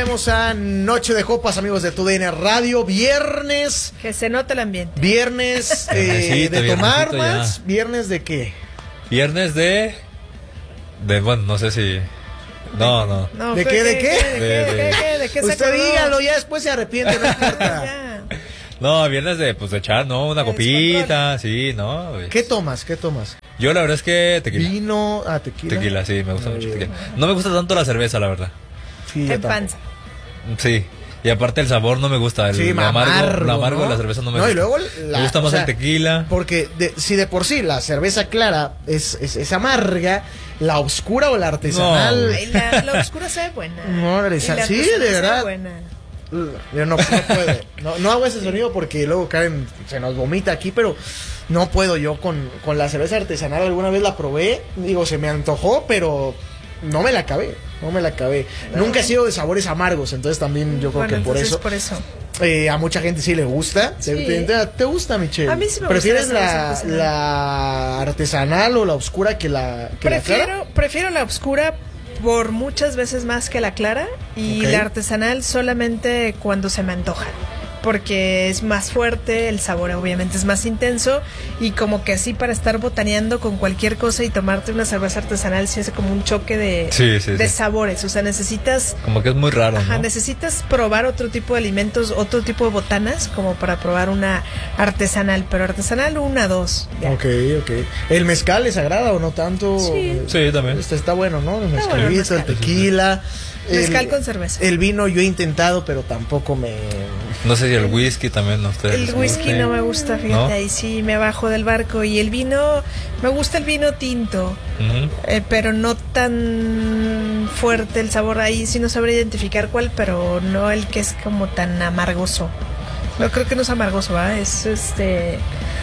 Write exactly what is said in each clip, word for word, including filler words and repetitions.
volvemos a Noche de Copas, amigos de tu D N Radio. Viernes. Que se nota el ambiente. Viernes eh, de tomar más. Ya. ¿Viernes de qué? Viernes de... de bueno, no sé si... No, no. No, ¿De qué, de qué? ¿De qué, de qué, de qué, de qué se Usted acordó? dígalo, ya después se arrepiente, no importa. Ya. No, viernes de, pues, de echar, ¿no? Una El copita, sí, ¿no? Pues, ¿Qué tomas? ¿Qué tomas? yo la verdad es que tequila. Vino, ah, tequila. Tequila, sí, me gusta Muy mucho bien. tequila. No me gusta tanto la cerveza, la verdad. Sí, yo En tampoco. panza. Sí. Y aparte el sabor no me gusta, el, Sí, lo amargo, amargo, lo amargo ¿no? de la cerveza no me No, gusta. y luego la- me gusta más o sea, el tequila. Porque de, si de por sí la cerveza clara es, es, es amarga, la oscura o la artesanal... No. Ay, la, la oscura sabe buena. No, la Y la sí, artesanal de sabe verdad. buena. Yo no, no puedo. No, no hago ese sonido porque luego Karen se nos vomita aquí, pero no puedo yo con, con la cerveza artesanal. Alguna vez la probé, digo, se me antojó, pero no me la acabé. No me la acabé. Nunca he sido de sabores amargos, entonces también yo creo Bueno, que por entonces eso, por eso. eh, a mucha gente sí le gusta. Sí. ¿Te, te- te gusta, Michelle? A mí sí me gusta ¿Prefieres la cerveza la, artesanal. la artesanal o la oscura que la, que la clara? Prefiero, prefiero la oscura por muchas veces más que la clara y Ok. la artesanal solamente cuando se me antoja. Porque es más fuerte, el sabor obviamente es más intenso y como que así para estar botaneando con cualquier cosa y tomarte una cerveza artesanal se hace como un choque de, Sí, sí, de sí. sabores. O sea, necesitas, Como que es muy raro, ajá, ¿no? necesitas probar otro tipo de alimentos, otro tipo de botanas como para probar una artesanal. Pero artesanal una, dos. ya. Ok, ok. ¿El mezcal les agrada o no tanto? Sí. Sí, también. Este está bueno, ¿no? El Está bueno el mezcalito, el mezcal. tequila. Mezcal el- con cerveza. El vino yo he intentado, pero tampoco me... No sé si el whisky también, ¿no? Ustedes El les whisky guste. no me gusta, fíjate, ¿No? ahí sí me bajo del barco. Y el vino, me gusta el vino tinto, Ujú. eh, pero no tan fuerte el sabor. Ahí sí no sabría identificar cuál, pero no el que es como tan amargoso. No creo que no es amargoso, ¿va? Es este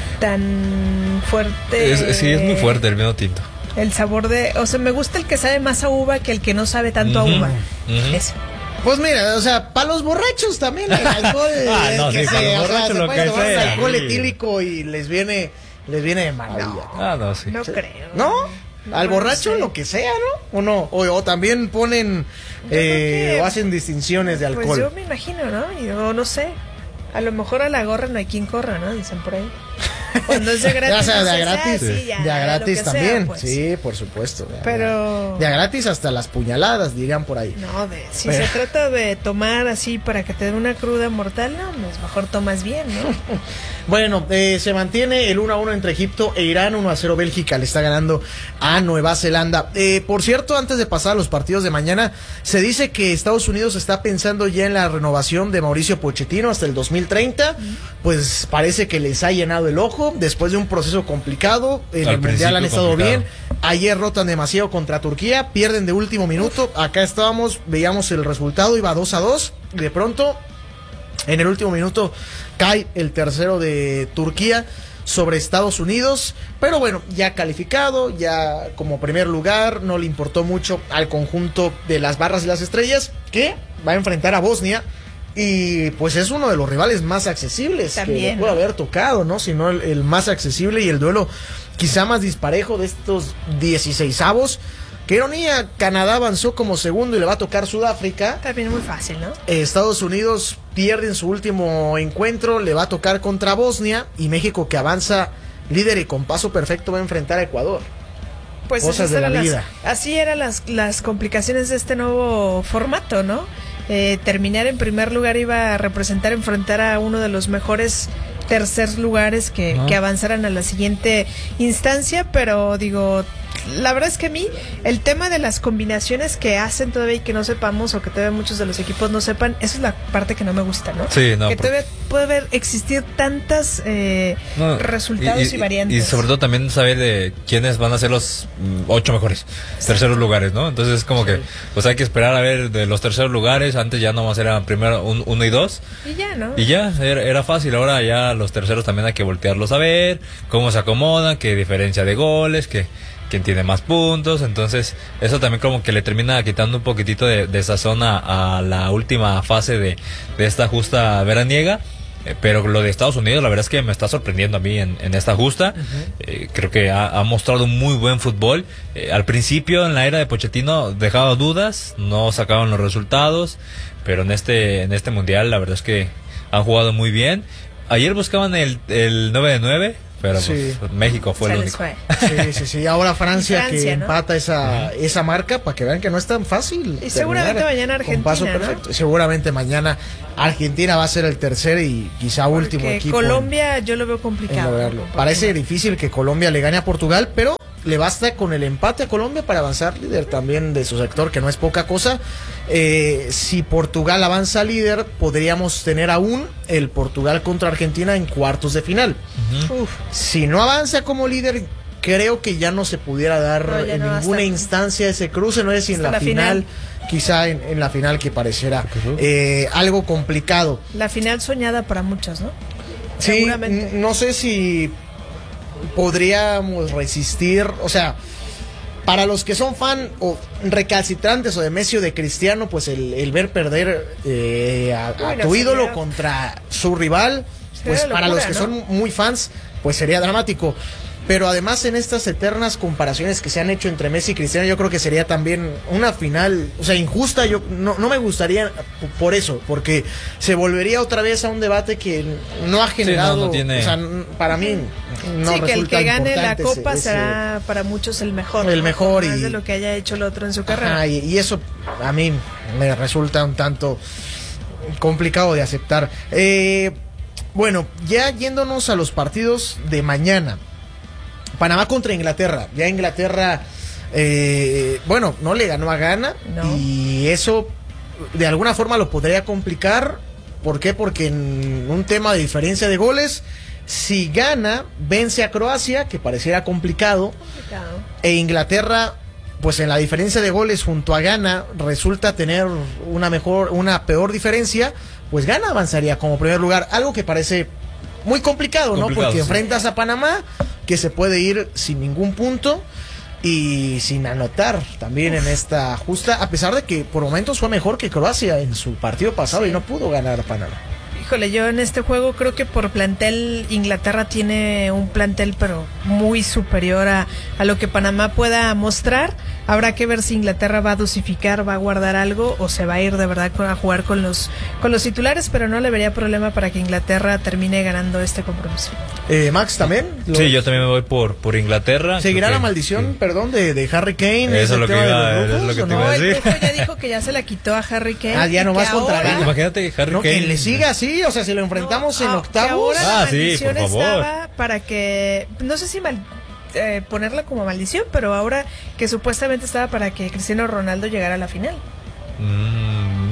tan fuerte. Es- sí, es muy fuerte el vino tinto. El sabor de, o sea, me gusta el que sabe más a uva que el que no sabe tanto Ujú, a uva. ujú. Ese. Pues mira, o sea, para los borrachos también el alcohol... Ah, eh, no, que sí, se- para los o sea, borrachos se lo pueden que tomar sea, alcohol sí. etílico y les viene, les viene de maravilla. Ah, no, sí. No creo. ¿No? No, Al no borracho sé. lo que sea, ¿no? O no, o, o también ponen eh, creo que- o hacen distinciones de alcohol. Pues yo me imagino, ¿no? Y yo no sé. A lo mejor a la gorra no hay quien corra, ¿no? Dicen por ahí. Cuando es de gratis. Ya sea no de a sé, gratis, ah, sí, ya, de a lo gratis que sea, también, pues. sí, por supuesto. de a- Pero- de a gratis hasta las puñaladas, dirían por ahí. No, de, si Pero- se trata de tomar así para que te dé una cruda mortal, no, pues mejor tomas bien, ¿no? Bueno, eh, se mantiene el uno a uno entre Egipto e Irán, uno a cero Bélgica le está ganando a Nueva Zelanda. Eh, por cierto, antes de pasar a los partidos de mañana, se dice que Estados Unidos está pensando ya en la renovación de Mauricio Pochettino hasta el dos mil treinta. Pues parece que les ha llenado el ojo después de un proceso complicado. En Al el Mundial han principio estado complicado. bien. Ayer rotan demasiado contra Turquía, pierden de último minuto. Acá estábamos, veíamos el resultado, iba dos a dos. De pronto, en el último minuto cae el tercero de Turquía sobre Estados Unidos, pero bueno, ya calificado, ya como primer lugar, no le importó mucho al conjunto de las barras y las estrellas, que va a enfrentar a Bosnia, y pues es uno de los rivales más accesibles que También, le puede ¿no? haber tocado, ¿no? Si no el, el más accesible y el duelo quizá más disparejo de estos dieciseisavos. Qué ironía, Canadá avanzó como segundo y le va a tocar Sudáfrica. También muy fácil, ¿no? Eh, Estados Unidos pierde en su último encuentro, le va a tocar contra Bosnia, y México, que avanza líder y con paso perfecto, va a enfrentar a Ecuador. Pues Cosas esas de la eran las- vida. así eran las, las complicaciones de este nuevo formato, ¿no? Eh, terminar en primer lugar iba a representar enfrentar a uno de los mejores tercer lugares que, Ah. que avanzaran a la siguiente instancia, pero digo, la verdad es que a mí el tema de las combinaciones que hacen todavía y que no sepamos, o que todavía muchos de los equipos no sepan, esa es la parte que no me gusta, ¿no? Sí, no, que porque- todavía puede haber existir tantas eh, No, resultados y, variantes. Y sobre todo también saber de quiénes van a ser los mm, ocho mejores terceros lugares, ¿no? Entonces es como que pues hay que esperar a ver de los terceros lugares. Antes ya nomás era primero un, uno y dos. Y ya, ¿no? Y ya, era, era fácil. Ahora ya los terceros también hay que voltearlos a ver, cómo se acomodan, qué diferencia de goles, qué, quién tiene más puntos. Entonces eso también como que le termina quitando un poquitito de, de sazón a, a la última fase de, de esta justa veraniega. Eh, pero lo de Estados Unidos, la verdad es que me está sorprendiendo a mí en, en esta justa. Uh-huh. Eh, creo que ha, ha mostrado muy buen fútbol. Eh, al principio, en la era de Pochettino, dejaba dudas, no sacaban los resultados, pero en este, en este mundial, la verdad es que han jugado muy bien. Ayer buscaban el, el nueve de nueve, pero sí. pues, México fue Se el único. Fue. Sí, sí, sí. Ahora Francia, Francia que ¿no? empata esa, uh-huh. esa marca para que vean que no es tan fácil. Y seguramente mañana Argentina. Paso perfecto. ¿no? Seguramente mañana Argentina va a ser el tercer y quizá Porque último equipo. Colombia en, yo lo veo complicado. ¿no? Parece difícil que Colombia le gane a Portugal, pero le basta con el empate a Colombia para avanzar líder también de su sector, que no es poca cosa. Eh, si Portugal avanza líder, podríamos tener aún el Portugal contra Argentina en cuartos de final. Uh-huh. Uf, si no avanza como líder, creo que ya no se pudiera dar no, en no ninguna instancia ese cruce, no es si en la, la final, final, quizá en, en la final que pareciera uh-huh. eh, algo complicado. La final soñada para muchos, ¿no? Sí, Seguramente. No sé si podríamos resistir, o sea, para los que son fan o recalcitrantes o de Messi o de Cristiano, pues el, el ver perder eh, a, a tu ídolo sería, contra su rival, pues locura, para los que ¿no? son muy fans, pues sería dramático. Pero además en estas eternas comparaciones que se han hecho entre Messi y Cristiano, yo creo que sería también una final, o sea, injusta. Yo no, no me gustaría por eso, porque se volvería otra vez a un debate que no ha generado, sí, no, no tiene... o sea, para mí no sí, resulta que el que gane la copa ese, será ese, para muchos el mejor, el mejor más y, de lo que haya hecho el otro en su carrera. Ajá, y, y eso a mí me resulta un tanto complicado de aceptar. Eh, bueno, ya yéndonos a los partidos de mañana. Panamá contra Inglaterra. Ya Inglaterra, eh, bueno, no le ganó a Ghana. No. Y eso de alguna forma lo podría complicar. ¿Por qué? Porque en un tema de diferencia de goles, si Ghana vence a Croacia, que pareciera complicado, complicado. E Inglaterra, pues en la diferencia de goles junto a Ghana resulta tener una mejor, una peor diferencia, pues Ghana avanzaría como primer lugar. Algo que parece muy complicado, complicado, ¿no? Porque sí. enfrentas a Panamá, que se puede ir sin ningún punto y sin anotar también Uf. en esta justa, a pesar de que por momentos fue mejor que Croacia en su partido pasado sí. y no pudo ganar a Panamá. Híjole, yo en este juego creo que por plantel Inglaterra tiene un plantel pero muy superior a, a lo que Panamá pueda mostrar. Habrá que ver si Inglaterra va a dosificar, va a guardar algo o se va a ir de verdad a jugar con los con los titulares, pero no le vería problema para que Inglaterra termine ganando este compromiso. Eh, Max, ¿también? ¿Lo... Sí, yo también me voy por, por Inglaterra. ¿Seguirá que, la maldición, sí. perdón, de, de Harry Kane? Eso es lo que iba, es lo que te iba a decir. No, el ya dijo que ya se la quitó a Harry Kane. Ah, ya nomás contra Ghana. Imagínate Harry no, Kane. Que le siga así, o sea, si lo enfrentamos no, en octavos. Ah, sí, por favor. Estaba para que, no sé si mal, eh, ponerla como maldición, pero ahora que supuestamente estaba para que Cristiano Ronaldo llegara a la final. Mm.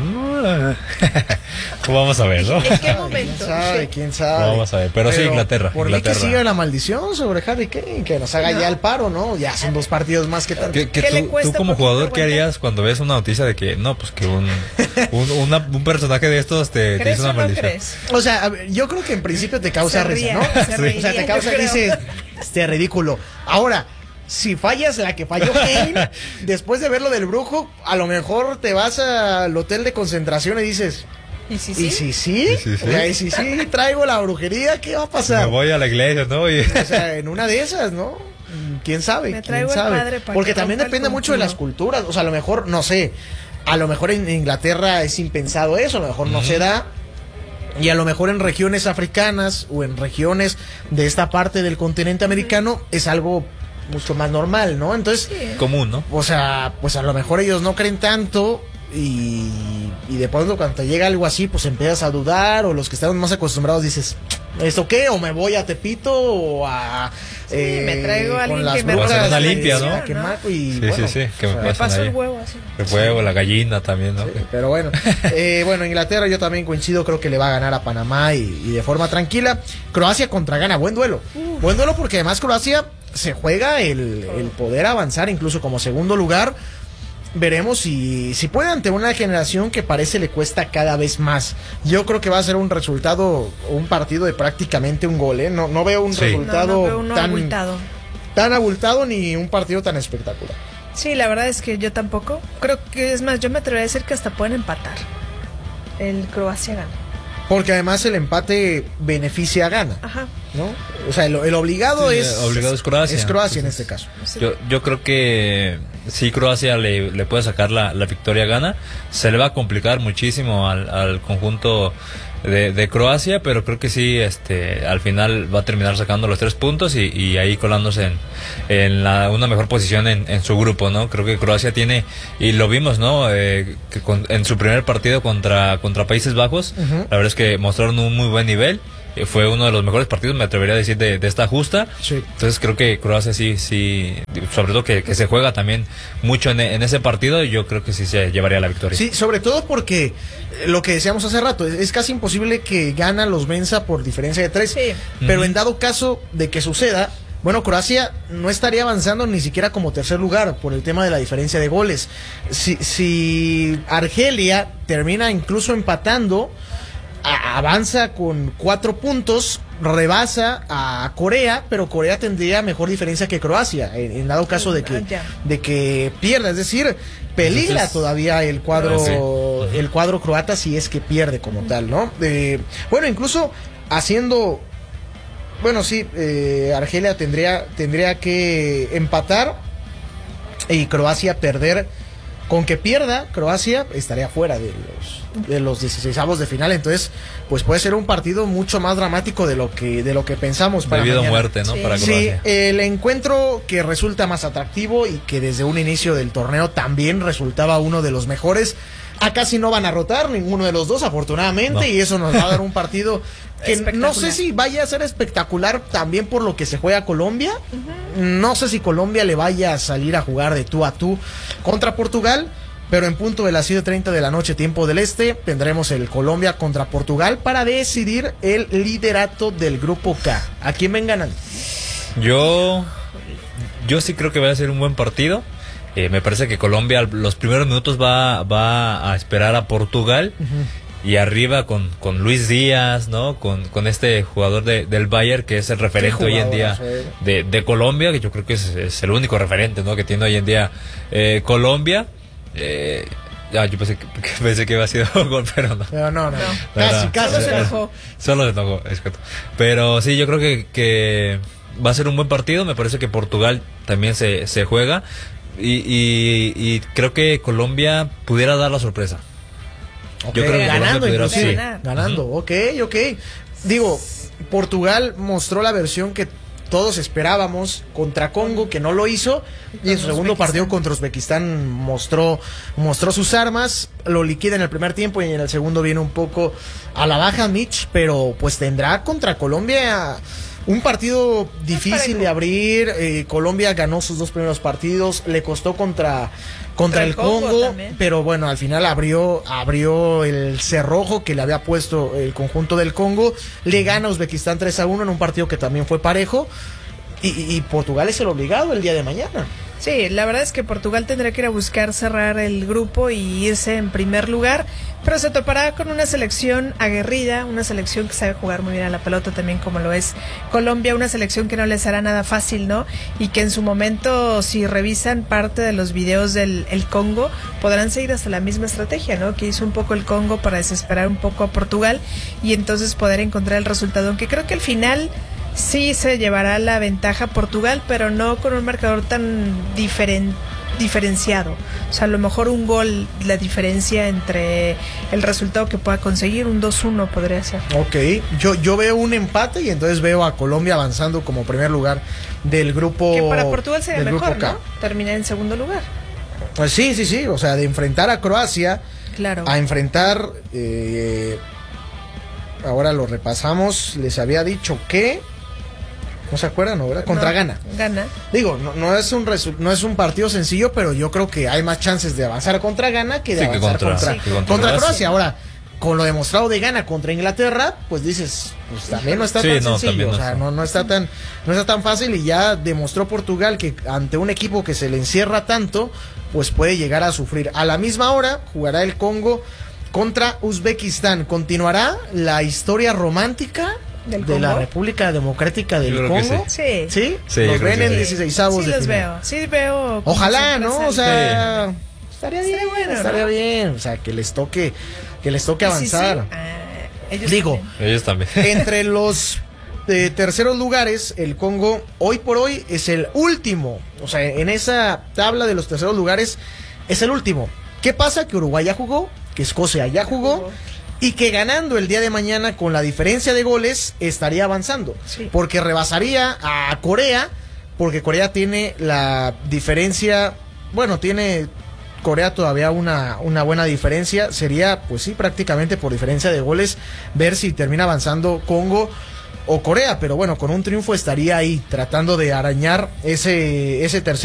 Vamos a ver, ¿no? ¿En qué momento? ¿Quién sabe? ¿Quién sabe? Vamos a ver, pero, pero sí, Inglaterra. ¿Por Inglaterra. qué que siga la maldición sobre Harry Kane? Que nos haga no. ya el paro, ¿no? Ya son dos partidos más que tanto. ¿Qué, qué ¿Qué tú, tú como jugador, ¿qué harías cuando ves una noticia de que, no, pues que un, un, una, un personaje de estos te, te hizo una maldición? Crees? O sea, a ver, yo creo que en principio te causa risa, ¿no? Sí. O sea, te causa, dices, este ridículo. Ahora, si fallas la que falló Kane, después de ver lo del brujo, a lo mejor te vas al hotel de concentración y dices, ¿y si sí? ¿Y si sí? ¿Y si sí? O sea, ¿y si sí traigo la brujería? ¿Qué va a pasar? Me voy a la iglesia, ¿no? Y... O sea, en una de esas, ¿no? ¿Quién sabe? Me traigo ¿Quién sabe? El padre para Porque también depende mucho de las culturas. O sea, a lo mejor, no sé, a lo mejor en Inglaterra es impensado eso, a lo mejor no mm. se da. Y a lo mejor en regiones africanas o en regiones de esta parte del continente americano mm. es algo mucho más normal, ¿no? Entonces, sí. común, ¿no? O sea, pues a lo mejor ellos no creen tanto y, y de pronto cuando te llega algo así, pues empiezas a dudar, o los que están más acostumbrados dices, ¿esto qué? O me voy a Tepito o a... Sí, eh, me traigo a alguien que me va a hacer una limpia, ¿no? Que ¿no? Y, sí, bueno, sí, sí, que me, me paso el huevo así. El huevo, la gallina también, ¿no? Sí, pero bueno, eh, bueno, Inglaterra yo también coincido, creo que le va a ganar a Panamá y, y de forma tranquila. Croacia contra Ghana, buen duelo. Uf. Buen duelo porque además Croacia se juega el, el poder avanzar incluso como segundo lugar. Veremos si, si puede ante una generación que parece le cuesta cada vez más. Yo creo que va a ser un resultado, un partido de prácticamente un gol, ¿eh? No, no veo un sí. resultado no, no veo uno tan abultado. tan abultado ni un partido tan espectacular. Sí, la verdad es que yo tampoco. Creo que es más, yo me atrevería a decir que hasta pueden empatar. El Croacia gana. Porque además el empate beneficia a Ghana. Ajá. ¿No? O sea, el, el obligado Sí, es obligado es Croacia. Es Croacia Entonces, en este caso. Sí. Yo, yo creo que si Croacia le, le puede sacar la, la victoria a Ghana, se le va a complicar muchísimo al, al conjunto de, de Croacia, pero creo que sí, este, al final va a terminar sacando los tres puntos y, y ahí colándose en, en la, una mejor posición en, en su grupo, ¿no? Creo que Croacia tiene, y lo vimos, ¿no? Eh, que con, en su primer partido contra, contra Países Bajos, Uh-huh. la verdad es que mostraron un muy buen nivel. Eh, Fue uno de los mejores partidos, me atrevería a decir, de, de esta justa. Sí. Entonces creo que Croacia sí, sí, sobre todo que, que se juega también mucho en, en ese partido, yo creo que sí se llevaría la victoria. Sí, sobre todo porque eh, lo que decíamos hace rato, es, es casi imposible que Ghana los venza por diferencia de tres. Sí. Pero Ujú. en dado caso de que suceda, bueno, Croacia no estaría avanzando ni siquiera como tercer lugar por el tema de la diferencia de goles. Si, si Argelia termina incluso empatando, a- avanza con cuatro puntos, rebasa a Corea, pero Corea tendría mejor diferencia que Croacia, en, en dado caso de que, Ah, ya. de que pierda, es decir, peligra Entonces, todavía el cuadro, sí. el cuadro croata si es que pierde como tal, ¿no? Eh, bueno, incluso haciendo, bueno, sí, eh, Argelia tendría, tendría que empatar y Croacia perder. Con que pierda, Croacia estaría fuera de los de los dieciseisavos de final, entonces pues puede ser un partido mucho más dramático de lo que de lo que pensamos para Debido a mañana. muerte, ¿no? Sí. Para Sí, Croacia. el encuentro que resulta más atractivo y que desde un inicio del torneo también resultaba uno de los mejores. Acá sí no van a rotar ninguno de los dos, afortunadamente, No. y eso nos va a dar un partido que no Espectacular. sé si vaya a ser espectacular también por lo que se juega Colombia. No sé si Colombia le vaya a salir a jugar de tú a tú contra Portugal. Pero en punto de las siete treinta de la noche, tiempo del este, tendremos el Colombia contra Portugal para decidir el liderato del grupo K. ¿A quién ven ganando? Yo, yo sí creo que va a ser un buen partido. Eh, me parece que Colombia los primeros minutos va, va a esperar a Portugal. Y arriba con, con Luis Díaz, ¿no? Con, con este jugador de, del Bayern que es el referente hoy en día jugadorazo, eh. de, de Colombia, que yo creo que es, es el único referente, ¿no? Que tiene hoy en día eh, Colombia. Eh, ya, yo pensé que, que pensé que iba a ser un gol, pero no. Pero no, no, No. casi, No, casi. Solo se eh, enojó. Solo se enojó, es cierto. Pero sí, yo creo que, que va a ser un buen partido. Me parece que Portugal también se, se juega. Y, y, y creo que Colombia pudiera dar la sorpresa. Ok, Yo creo que ganando, Colombia pudiera- inclusive. sí. Ganar. Ganando, ok, ok. Digo, Portugal mostró la versión que todos esperábamos contra Congo, que no lo hizo, y en su segundo Uzbekistán. partido contra Uzbekistán mostró, mostró sus armas, lo liquida en el primer tiempo y en el segundo viene un poco a la baja Mitch, pero pues tendrá contra Colombia un partido difícil parejo. de abrir. eh, Colombia ganó sus dos primeros partidos, le costó contra contra el Congo, también. pero bueno, al final abrió abrió el cerrojo que le había puesto el conjunto del Congo, le gana a Uzbekistán tres a uno en un partido que también fue parejo, y, y- y Portugal es el obligado el día de mañana. Sí, la verdad es que Portugal tendrá que ir a buscar cerrar el grupo y irse en primer lugar, pero se topará con una selección aguerrida, una selección que sabe jugar muy bien a la pelota también como lo es Colombia, una selección que no les hará nada fácil, ¿no? Y que en su momento, si revisan parte de los videos del el Congo, podrán seguir hasta la misma estrategia, ¿no? Que hizo un poco el Congo para desesperar un poco a Portugal y entonces poder encontrar el resultado, aunque creo que al final sí se llevará la ventaja Portugal, pero no con un marcador tan diferen- diferenciado. O sea, a lo mejor un gol, la diferencia entre el resultado que pueda conseguir, un dos uno podría ser. Ok, yo, yo veo un empate y entonces veo a Colombia avanzando como primer lugar del grupo. Que para Portugal sería del mejor, grupo K. ¿no? Terminar en segundo lugar. Pues sí, sí, sí, o sea, de enfrentar a Croacia Claro. a enfrentar, eh, ahora lo repasamos, les había dicho que, ¿no se acuerdan, no, verdad? Contra No, Ghana. Gana. Digo, no, no es un resu- no es un partido sencillo, pero yo creo que hay más chances de avanzar contra Ghana que de Sí, que avanzar contra- contra, sí, que contra, contra Croacia. Croacia. Ahora, con lo demostrado de Ghana contra Inglaterra, pues dices, pues también no está Sí, tan no, sencillo, también no o sea, está. no, no está tan no está tan fácil, y ya demostró Portugal que ante un equipo que se le encierra tanto, pues puede llegar a sufrir. A la misma hora jugará el Congo contra Uzbekistán. Continuará la historia romántica ¿Del de la Congo? República Democrática del Yo creo que Congo. Sí. ¿Sí? Sí, yo Los creo ven que en sí. dieciseisavos Sí de los final. veo. Sí veo. como Ojalá, sorpresa ¿no? O el- sea, estaría bien, Estaría bueno, estaría ¿no? bien, o sea, que les toque que les toque Sí, sí, avanzar. ah, Ellos Digo, también. Ellos también. entre los eh, terceros lugares, el Congo hoy por hoy es el último. O sea, en esa tabla de los terceros lugares es el último. ¿Qué pasa? Que Uruguay ya jugó, que Escocia ya jugó, y que ganando el día de mañana con la diferencia de goles estaría avanzando. Sí. Porque rebasaría a Corea, porque Corea tiene la diferencia, bueno, tiene Corea todavía una, una buena diferencia. Sería, pues sí, prácticamente por diferencia de goles, ver si termina avanzando Congo o Corea. Pero bueno, con un triunfo estaría ahí, tratando de arañar ese, ese tercer